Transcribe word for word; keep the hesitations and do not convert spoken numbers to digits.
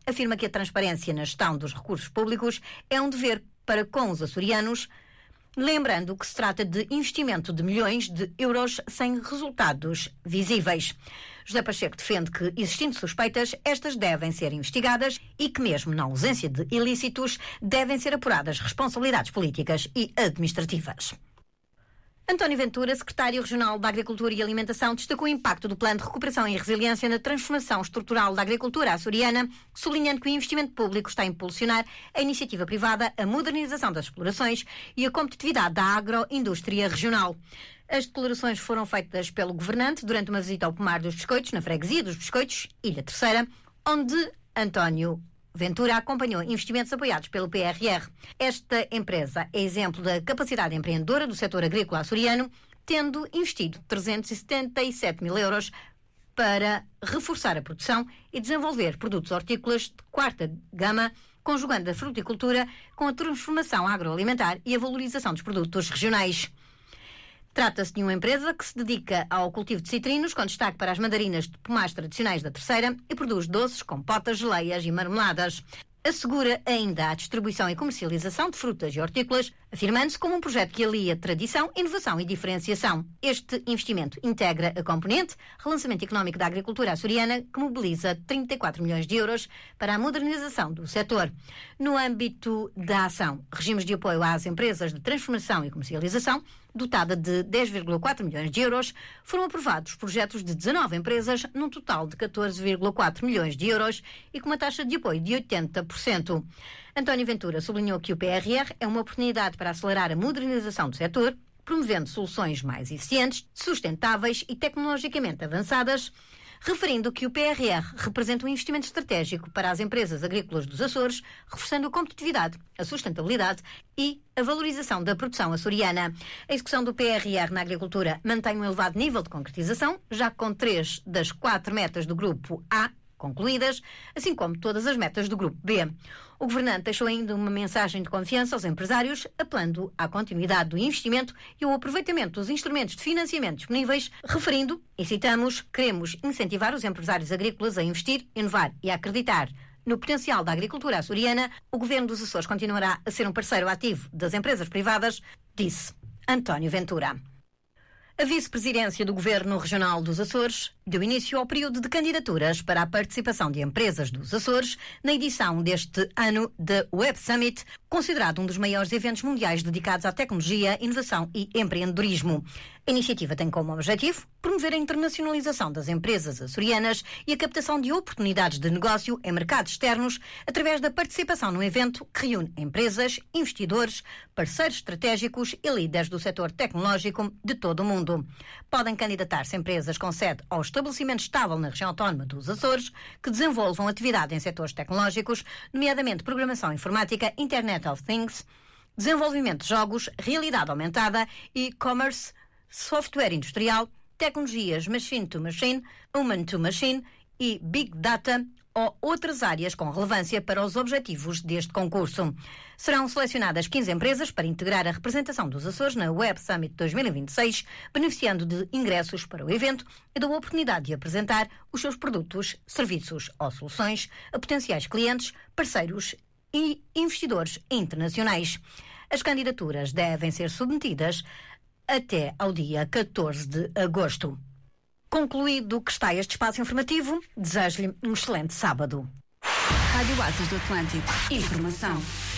afirma que a transparência na gestão dos recursos públicos é um dever para com os açorianos, lembrando que se trata de investimento de milhões de euros sem resultados visíveis. José Pacheco defende que, existindo suspeitas, estas devem ser investigadas e que, mesmo na ausência de ilícitos, devem ser apuradas responsabilidades políticas e administrativas. António Ventura, secretário regional da Agricultura e Alimentação, destacou o impacto do Plano de Recuperação e Resiliência na transformação estrutural da agricultura açoriana, sublinhando que o investimento público está a impulsionar a iniciativa privada, a modernização das explorações e a competitividade da agroindústria regional. As declarações foram feitas pelo governante durante uma visita ao Pomar dos Biscoitos, na freguesia dos Biscoitos, Ilha Terceira, onde António Ventura acompanhou investimentos apoiados pelo P R R. Esta empresa é exemplo da capacidade empreendedora do setor agrícola açoriano, tendo investido trezentos e setenta e sete mil euros para reforçar a produção e desenvolver produtos hortícolas de quarta gama, conjugando a fruticultura com a transformação agroalimentar e a valorização dos produtos regionais. Trata-se de uma empresa que se dedica ao cultivo de citrinos, com destaque para as mandarinas de pomares tradicionais da Terceira, e produz doces, compotas, geleias e marmeladas. Assegura ainda a distribuição e comercialização de frutas e hortícolas, afirmando-se como um projeto que alia tradição, inovação e diferenciação. Este investimento integra a componente relançamento económico da agricultura açoriana, que mobiliza trinta e quatro milhões de euros para a modernização do setor. No âmbito da ação Regimes de Apoio às Empresas de Transformação e Comercialização, dotada de dez vírgula quatro milhões de euros, foram aprovados projetos de dezanove empresas, num total de catorze vírgula quatro milhões de euros e com uma taxa de apoio de oitenta por cento. António Ventura sublinhou que o P R R é uma oportunidade para acelerar a modernização do setor, promovendo soluções mais eficientes, sustentáveis e tecnologicamente avançadas, referindo que o P R R representa um investimento estratégico para as empresas agrícolas dos Açores, reforçando a competitividade, a sustentabilidade e a valorização da produção açoriana. A execução do P R R na agricultura mantém um elevado nível de concretização, já com três das quatro metas do Grupo A concluídas, assim como todas as metas do Grupo B. O governante deixou ainda uma mensagem de confiança aos empresários, apelando à continuidade do investimento e ao aproveitamento dos instrumentos de financiamento disponíveis, referindo, e citamos, queremos incentivar os empresários agrícolas a investir, inovar e a acreditar no potencial da agricultura açoriana. O Governo dos Açores continuará a ser um parceiro ativo das empresas privadas, disse António Ventura. A vice-presidência do Governo Regional dos Açores deu início ao período de candidaturas para a participação de empresas dos Açores na edição deste ano da Web Summit, considerado um dos maiores eventos mundiais dedicados à tecnologia, inovação e empreendedorismo. A iniciativa tem como objetivo promover a internacionalização das empresas açorianas e a captação de oportunidades de negócio em mercados externos através da participação no evento que reúne empresas, investidores, parceiros estratégicos e líderes do setor tecnológico de todo o mundo. Podem candidatar-se empresas com sede ou estabelecimento estável na região autónoma dos Açores que desenvolvam atividade em setores tecnológicos, nomeadamente programação informática, Internet of Things, desenvolvimento de jogos, realidade aumentada, e-commerce, software industrial, tecnologias machine-to-machine, human-to-machine e big data ou outras áreas com relevância para os objetivos deste concurso. Serão selecionadas quinze empresas para integrar a representação dos Açores na Web Summit dois mil e vinte e seis, beneficiando de ingressos para o evento e da oportunidade de apresentar os seus produtos, serviços ou soluções a potenciais clientes, parceiros e investidores internacionais. As candidaturas devem ser submetidas até ao dia catorze de agosto. Concluído que está este espaço informativo, desejo-lhe um excelente sábado. Rádio Oásis do Atlântico. Informação.